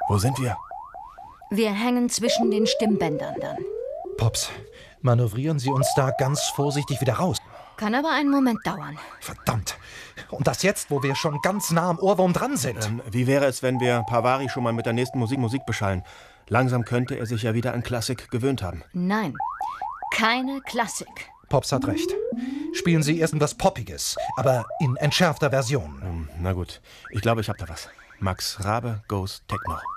Wo sind wir? Wir hängen zwischen den Stimmbändern dann. Pops, manövrieren Sie uns da ganz vorsichtig wieder raus. Kann aber einen Moment dauern. Verdammt. Und das jetzt, wo wir schon ganz nah am Ohrwurm dran sind. Wie wäre es, wenn wir Parvari schon mal mit der nächsten Musik beschallen? Langsam könnte er sich ja wieder an Klassik gewöhnt haben. Nein, keine Klassik. Pops hat recht. Spielen Sie irgendwas Poppiges, aber in entschärfter Version. Na gut, ich glaube, ich habe da was. Max Rabe goes Techno.